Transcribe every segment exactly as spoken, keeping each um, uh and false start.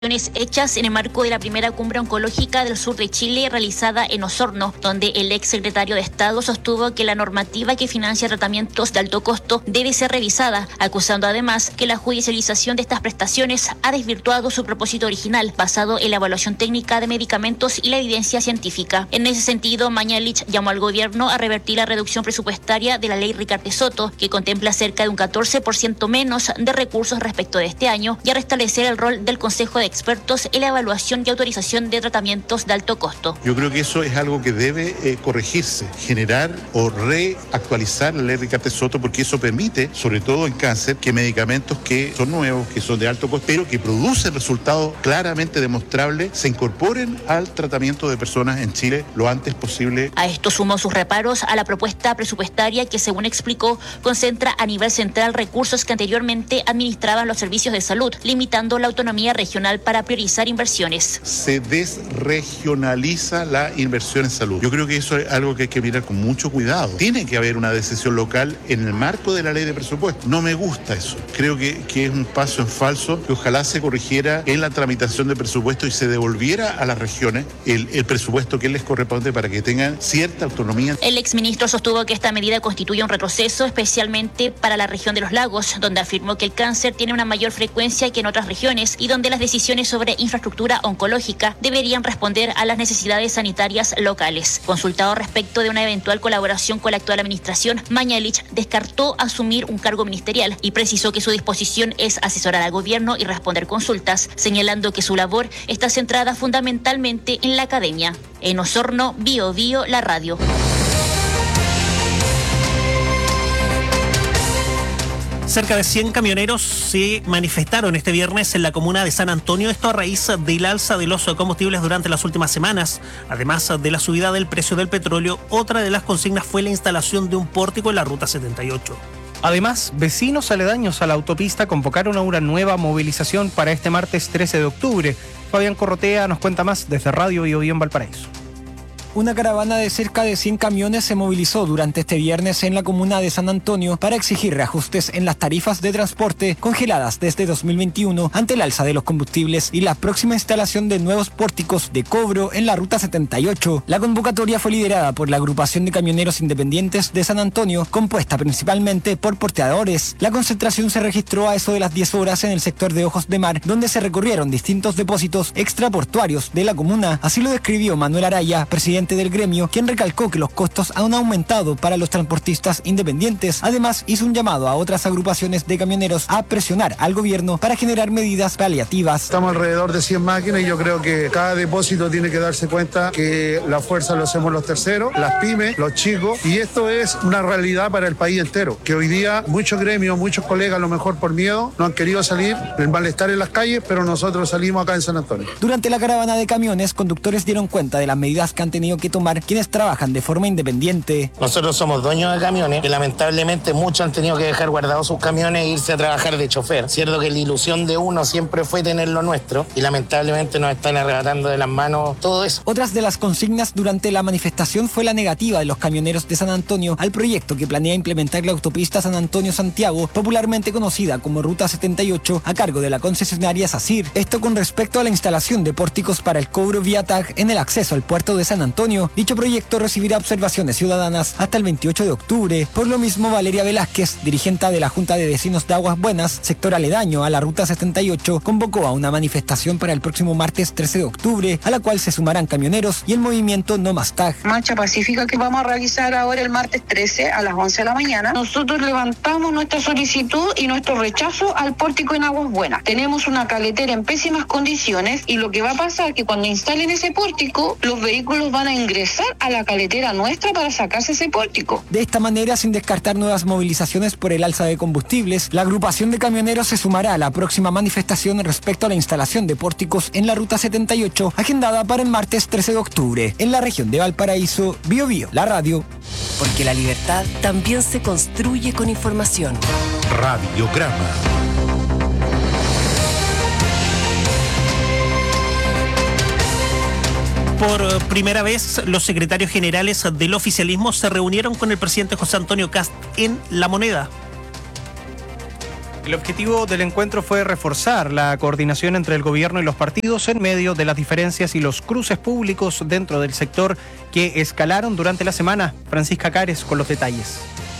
hechas en el marco de la primera cumbre oncológica del sur de Chile realizada en Osorno, donde el ex secretario de Estado sostuvo que la normativa que financia tratamientos de alto costo debe ser revisada, acusando además que la judicialización de estas prestaciones ha desvirtuado su propósito original, basado en la evaluación técnica de medicamentos y la evidencia científica. En ese sentido, Mañalich llamó al gobierno a revertir la reducción presupuestaria de la ley Ricardo Soto, que contempla cerca de un catorce por ciento menos de recursos respecto de este año, y a restablecer el rol del Consejo de expertos en la evaluación y autorización de tratamientos de alto costo. Yo creo que eso es algo que debe eh, corregirse, generar o reactualizar la ley Ricardo Soto, porque eso permite, sobre todo en cáncer, que medicamentos que son nuevos, que son de alto costo, pero que producen resultados claramente demostrables, se incorporen al tratamiento de personas en Chile lo antes posible. A esto sumó sus reparos a la propuesta presupuestaria que, según explicó, concentra a nivel central recursos que anteriormente administraban los servicios de salud, limitando la autonomía regional para priorizar inversiones. Se desregionaliza la inversión en salud. Yo creo que eso es algo que hay que mirar con mucho cuidado. Tiene que haber una decisión local en el marco de la ley de presupuesto. No me gusta eso. Creo que, que es un paso en falso, que ojalá se corrigiera en la tramitación de presupuesto y se devolviera a las regiones el, el presupuesto que les corresponde para que tengan cierta autonomía. El exministro sostuvo que esta medida constituye un retroceso, especialmente para la región de los lagos, donde afirmó que el cáncer tiene una mayor frecuencia que en otras regiones y donde las decisiones sobre infraestructura oncológica deberían responder a las necesidades sanitarias locales. Consultado respecto de una eventual colaboración con la actual administración, Mañalich descartó asumir un cargo ministerial y precisó que su disposición es asesorar al gobierno y responder consultas, señalando que su labor está centrada fundamentalmente en la academia. En Osorno, Bio Bio, la radio. Cerca de cien camioneros se manifestaron este viernes en la comuna de San Antonio, esto a raíz del alza de los combustibles durante las últimas semanas. Además de la subida del precio del petróleo, otra de las consignas fue la instalación de un pórtico en la ruta setenta y ocho. Además, vecinos aledaños a la autopista convocaron a una nueva movilización para este martes trece de octubre. Fabián Corrotea nos cuenta más desde Radio Bio Bio en Valparaíso. Una caravana de cerca de cien camiones se movilizó durante este viernes en la comuna de San Antonio para exigir reajustes en las tarifas de transporte congeladas desde dos mil veintiuno ante el alza de los combustibles y la próxima instalación de nuevos pórticos de cobro en la ruta setenta y ocho. La convocatoria fue liderada por la agrupación de camioneros independientes de San Antonio, compuesta principalmente por porteadores. La concentración se registró a eso de las diez horas en el sector de Ojos de Mar, donde se recorrieron distintos depósitos extraportuarios de la comuna. Así lo describió Manuel Araya, presidente del gremio, quien recalcó que los costos han aumentado para los transportistas independientes. Además, hizo un llamado a otras agrupaciones de camioneros a presionar al gobierno para generar medidas paliativas. Estamos alrededor de cien máquinas y yo creo que cada depósito tiene que darse cuenta que la fuerza lo hacemos los terceros, las pymes, los chicos, y esto es una realidad para el país entero, que hoy día muchos gremios, muchos colegas, a lo mejor por miedo, no han querido salir, el malestar en las calles, pero nosotros salimos acá en San Antonio. Durante la caravana de camiones, conductores dieron cuenta de las medidas que han tenido que tomar quienes trabajan de forma independiente. Nosotros somos dueños de camiones y lamentablemente muchos han tenido que dejar guardados sus camiones e irse a trabajar de chofer. Cierto que la ilusión de uno siempre fue tener lo nuestro y lamentablemente nos están arrebatando de las manos todo eso. Otras de las consignas durante la manifestación fue la negativa de los camioneros de San Antonio al proyecto que planea implementar la autopista San Antonio-Santiago, popularmente conocida como Ruta setenta y ocho, a cargo de la concesionaria SACIR. Esto con respecto a la instalación de pórticos para el cobro vía T A G en el acceso al puerto de San Antonio. Dicho proyecto recibirá observaciones ciudadanas hasta el veintiocho de octubre. Por lo mismo, Valeria Velázquez, dirigente de la Junta de Vecinos de Aguas Buenas, sector aledaño a la Ruta setenta y ocho, convocó a una manifestación para el próximo martes trece de octubre, a la cual se sumarán camioneros y el movimiento No Más T A G. Marcha pacífica que vamos a realizar ahora el martes trece a las once de la mañana. Nosotros levantamos nuestra solicitud y nuestro rechazo al pórtico en Aguas Buenas. Tenemos una caletera en pésimas condiciones y lo que va a pasar es que cuando instalen ese pórtico, los vehículos van a ingresar a la caletera nuestra para sacarse ese pórtico. De esta manera, sin descartar nuevas movilizaciones por el alza de combustibles, la agrupación de camioneros se sumará a la próxima manifestación respecto a la instalación de pórticos en la Ruta setenta y ocho, agendada para el martes trece de octubre, en la región de Valparaíso. Bio Bio, la radio. Porque la libertad también se construye con información. Radiograma. Por primera vez, los secretarios generales del oficialismo se reunieron con el presidente José Antonio Kast en La Moneda. El objetivo del encuentro fue reforzar la coordinación entre el gobierno y los partidos en medio de las diferencias y los cruces públicos dentro del sector que escalaron durante la semana. Francisca Cares con los detalles.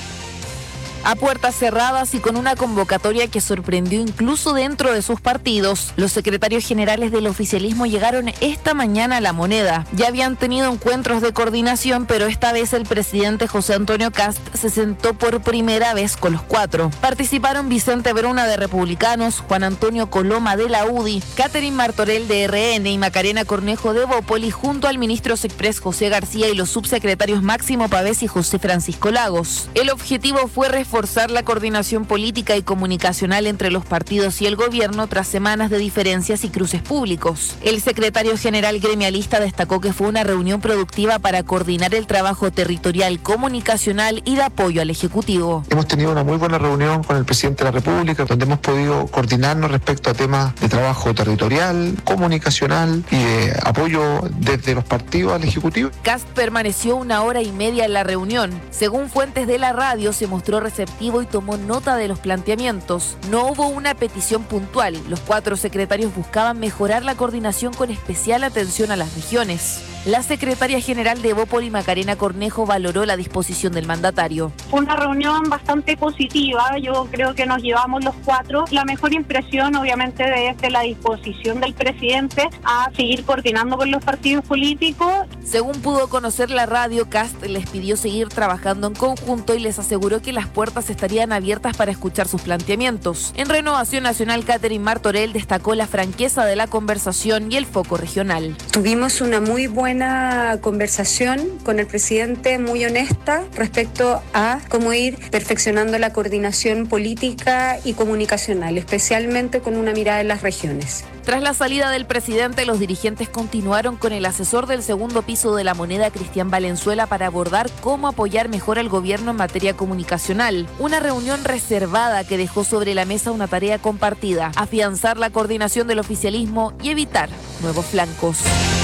A puertas cerradas y con una convocatoria que sorprendió incluso dentro de sus partidos, los secretarios generales del oficialismo llegaron esta mañana a La Moneda. Ya habían tenido encuentros de coordinación, pero esta vez el presidente José Antonio Kast se sentó por primera vez con los cuatro. Participaron Vicente Bruna de Republicanos, Juan Antonio Coloma de la U D I, Catherine Martorell de R N y Macarena Cornejo de Bópoli, junto al ministro Sexpress José García y los subsecretarios Máximo Pavés y José Francisco Lagos. El objetivo fue reforzar Reforzar la coordinación política y comunicacional entre los partidos y el gobierno tras semanas de diferencias y cruces públicos. El secretario general gremialista destacó que fue una reunión productiva para coordinar el trabajo territorial, comunicacional y de apoyo al Ejecutivo. Hemos tenido una muy buena reunión con el presidente de la República, donde hemos podido coordinarnos respecto a temas de trabajo territorial, comunicacional y de apoyo desde los partidos al Ejecutivo. Kast permaneció una hora y media en la reunión. Según fuentes de la radio, se mostró receptivo y tomó nota de los planteamientos. No hubo una petición puntual. Los cuatro secretarios buscaban mejorar la coordinación con especial atención a las regiones. La secretaria general de Bópoli, Macarena Cornejo, valoró la disposición del mandatario. Fue una reunión bastante positiva, yo creo que nos llevamos los cuatro. La mejor impresión obviamente es de la disposición del presidente a seguir coordinando con los partidos políticos. Según pudo conocer la radio, Kast les pidió seguir trabajando en conjunto y les aseguró que las puertas estarían abiertas para escuchar sus planteamientos. En Renovación Nacional, Catherine Martorell destacó la franqueza de la conversación y el foco regional. Tuvimos una muy buena Buena conversación con el presidente, muy honesta respecto a cómo ir perfeccionando la coordinación política y comunicacional, especialmente con una mirada en las regiones. Tras la salida del presidente, los dirigentes continuaron con el asesor del segundo piso de La Moneda, Cristian Valenzuela, para abordar cómo apoyar mejor al gobierno en materia comunicacional. Una reunión reservada que dejó sobre la mesa una tarea compartida: afianzar la coordinación del oficialismo y evitar nuevos flancos.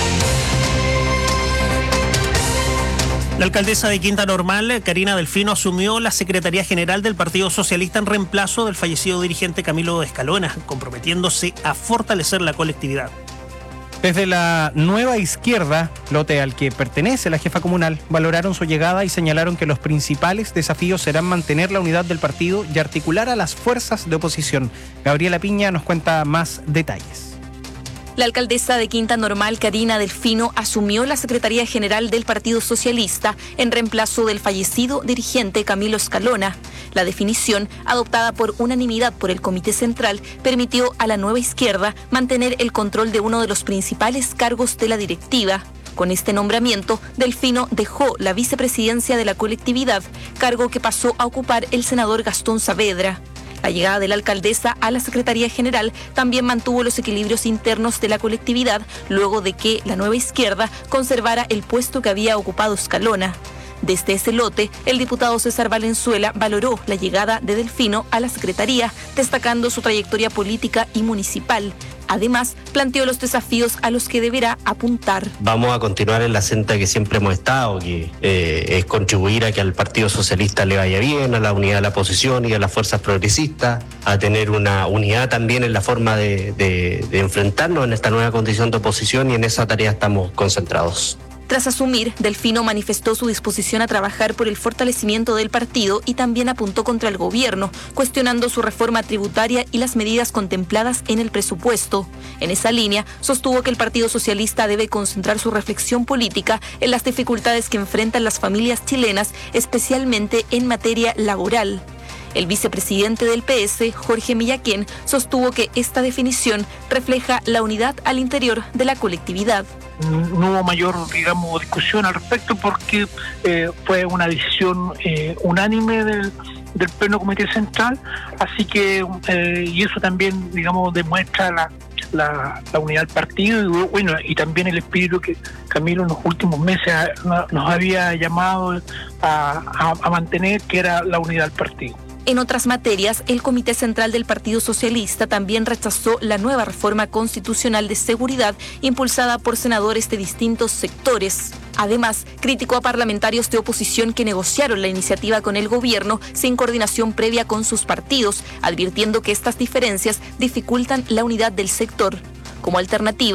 La alcaldesa de Quinta Normal, Karina Delfino, asumió la Secretaría General del Partido Socialista en reemplazo del fallecido dirigente Camilo Escalona, comprometiéndose a fortalecer la colectividad. Desde la Nueva Izquierda, lote al que pertenece la jefa comunal, valoraron su llegada y señalaron que los principales desafíos serán mantener la unidad del partido y articular a las fuerzas de oposición. Gabriela Piña nos cuenta más detalles. La alcaldesa de Quinta Normal, Karina Delfino, asumió la Secretaría General del Partido Socialista en reemplazo del fallecido dirigente Camilo Escalona. La definición, adoptada por unanimidad por el Comité Central, permitió a la Nueva Izquierda mantener el control de uno de los principales cargos de la directiva. Con este nombramiento, Delfino dejó la vicepresidencia de la colectividad, cargo que pasó a ocupar el senador Gastón Saavedra. La llegada de la alcaldesa a la Secretaría General también mantuvo los equilibrios internos de la colectividad, luego de que la Nueva Izquierda conservara el puesto que había ocupado Escalona. Desde ese lote, el diputado César Valenzuela valoró la llegada de Delfino a la Secretaría, destacando su trayectoria política y municipal. Además, planteó los desafíos a los que deberá apuntar. Vamos a continuar en la senda que siempre hemos estado, que eh, es contribuir a que al Partido Socialista le vaya bien, a la unidad de la oposición y a las fuerzas progresistas, a tener una unidad también en la forma de, de, de enfrentarnos en esta nueva condición de oposición, y en esa tarea estamos concentrados. Tras asumir, Delfino manifestó su disposición a trabajar por el fortalecimiento del partido y también apuntó contra el gobierno, cuestionando su reforma tributaria y las medidas contempladas en el presupuesto. En esa línea, sostuvo que el Partido Socialista debe concentrar su reflexión política en las dificultades que enfrentan las familias chilenas, especialmente en materia laboral. El vicepresidente del P S, Jorge Millaquén, sostuvo que esta definición refleja la unidad al interior de la colectividad. No hubo mayor, digamos, discusión al respecto porque eh, fue una decisión eh, unánime del, del Pleno Comité Central, así que, eh, y eso también, digamos, demuestra la, la, la unidad del partido y, bueno, y también el espíritu que Camilo en los últimos meses nos había llamado a, a, a mantener, que era la unidad del partido. En otras materias, el Comité Central del Partido Socialista también rechazó la nueva reforma constitucional de seguridad impulsada por senadores de distintos sectores. Además, criticó a parlamentarios de oposición que negociaron la iniciativa con el gobierno sin coordinación previa con sus partidos, advirtiendo que estas diferencias dificultan la unidad del sector. Como alternativa,